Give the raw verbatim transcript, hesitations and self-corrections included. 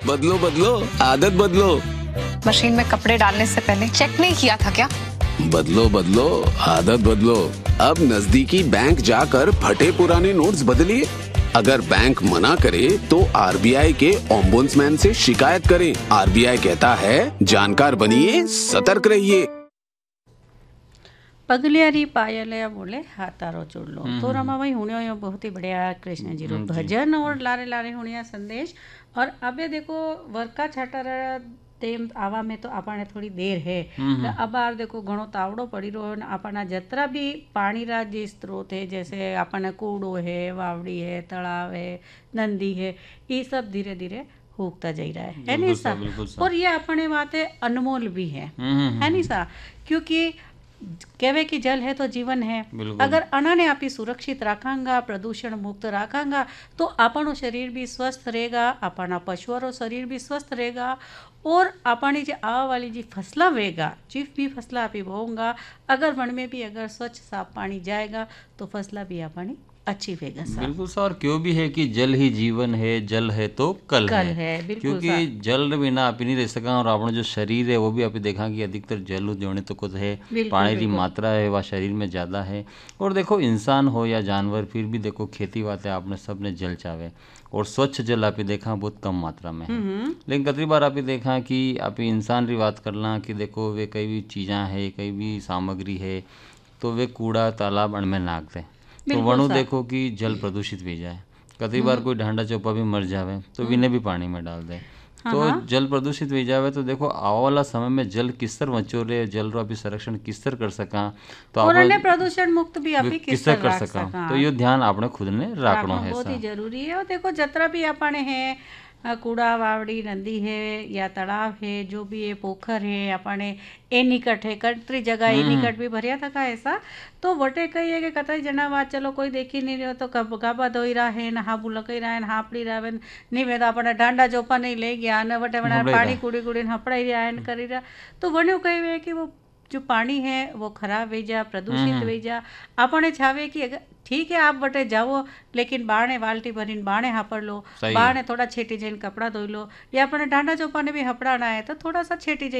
बदलो बदलो आदत बदलो। मशीन में कपड़े डालने से पहले चेक नहीं किया था क्या? बदलो बदलो आदत बदलो। अब नजदीकी बैंक जाकर फटे पुराने नोट्स बदलिए। अगर बैंक मना करे तो आरबीआई के ओम्बुड्समैन से शिकायत करें। आरबीआई कहता है जानकार बनिए, सतर्क रहिए। पगलियारी पायलिया बोले हाथारो चुड़लो। तो रमाबाई हुणियो यो बहुत ही बढ़िया कृष्ण जी रो भजन और लारे लारे हुणिया संदेश। और अबे देखो वर्का छाटर तेम आवा में तो आपने थोड़ी देर है। अब बार देखो घणो तावड़ो पड़ी रो है। अपना जतरा भी पानी रा जे स्त्रोत है, जैसे अपने कूड़ो है, वावड़ी है, तालाब है, नंदी है, ये सब धीरे धीरे होता जा रहा है, है नहीं सा? और ये अपने बातें अनमोल भी है, है नहीं सा? क्योंकि कहवे कि जल है तो जीवन है। अगर अनाने आपी सुरक्षित रखांगा, प्रदूषण मुक्त रखांगा, तो अपनो शरीर भी स्वस्थ रहेगा, अपना पशुओं रो शरीर भी स्वस्थ रहेगा। और अपनी जो आवा वाली जी फसला वेगा, जिफ भी फसला आपी बोऊंगा, अगर वन में भी अगर स्वच्छ साफ पानी जाएगा तो फसला भी अपनी अच्छी वेगा। बिल्कुल सर, क्यों भी है कि जल ही जीवन है, जल है तो कल, कल है, है क्योंकि जल बिना आप नहीं रह सका। और अपना जो शरीर है वो भी आप देखा कि अधिकतर जल जोड़ने तो कुछ है, पानी की मात्रा है वह शरीर में ज़्यादा है। और देखो इंसान हो या जानवर, फिर भी देखो खेती बातें आपने सब ने जल चावे, और स्वच्छ जल आप देखा बहुत कम मात्रा में है। लेकिन कई बार आप देखा कि आप इंसान की बात करना कि देखो वे कई भी चीज़ा है, कई भी सामग्री है, तो वे कूड़ा तालाब अण में नाक दे, तो वणु देखो कि जल प्रदूषित भी जाए। कई बार कोई ढांडा चौपा भी मर जावे तो विने भी पानी में डाल दे, तो जल प्रदूषित हो जावे। तो देखो आवा वाला समय में जल किस तरह बचो रे, जल रो अभी संरक्षण किस तरह कर सका, तो आप प्रदूषण मुक्त भी अभी किस तरह कर सका, तो ये ध्यान आपने खुद ने रखना है, बहुत ही जरूरी है। और देखो जतरा भी अपने है कूड़ा वावड़ी नदी है या तालाब है, जो भी ये पोखर है अपने ए निकट है, कतरी जगह ए निकट भी भरिया था का ऐसा, तो वटे कही है कि कतई जना बात चलो कोई देखी नहीं रहो तो कब गाबा धोई रहा है, नहा बुलकई रहा है, हापड़ी रहा है, नहीं मैं तो अपने डांडा चौपा नहीं ले गया न वटे बना पानी कूड़ी कूड़ी हपड़ाई रहा है करी रहा, तो वने कही है कि वो जो पानी है वो खराब हो जा, प्रदूषित हो जा। अपने छावे कि अगर ठीक है आप बटे जाओ, लेकिन बाणे बाल्टी भरीन बाणे हापड़ लो, बाणे थोड़ा छेटी जाइन कपड़ा धोई लो, या अपने डांडा चौपा ने भी हपड़ाना है तो थोड़ा सा छेटी जाइन